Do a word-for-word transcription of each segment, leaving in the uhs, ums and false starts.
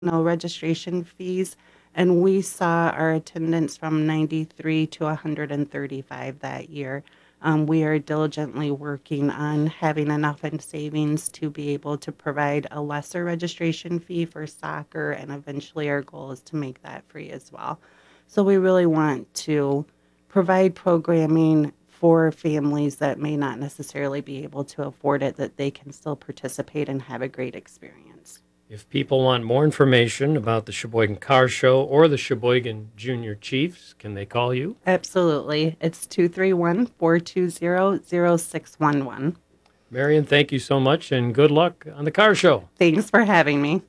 no registration fees, and we saw our attendance from ninety-three to one hundred thirty-five that year. Um, we are diligently working on having enough in savings to be able to provide a lesser registration fee for soccer, and eventually our goal is to make that free as well. So we really want to provide programming for families that may not necessarily be able to afford it, that they can still participate and have a great experience. If people want more information about the Sheboygan Car Show or the Sheboygan Junior Chiefs, can they call you? Absolutely. It's two three one, four two zero, zero six one one. Marion, thank you so much, and good luck on the car show. Thanks for having me.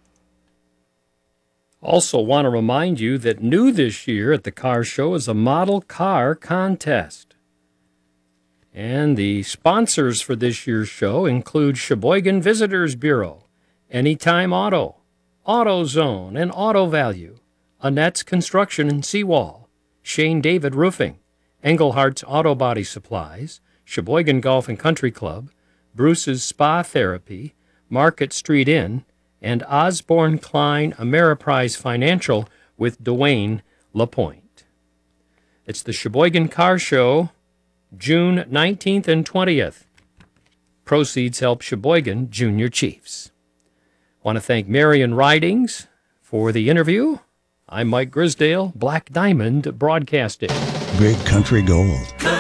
Also want to remind you that new this year at the car show is a model car contest. And the sponsors for this year's show include Sheboygan Visitors Bureau, Anytime Auto, AutoZone and Auto Value, Annette's Construction and Seawall, Shane David Roofing, Englehart's Auto Body Supplies, Sheboygan Golf and Country Club, Bruce's Spa Therapy, Market Street Inn, and Osborne Klein Ameriprise Financial with Dwayne LaPointe. It's the Sheboygan Car Show, June nineteenth and twentieth. Proceeds help Sheboygan Junior Chiefs. Want to thank Marion Ridings for the interview. I'm Mike Grisdale, Black Diamond Broadcasting. Great Country Gold.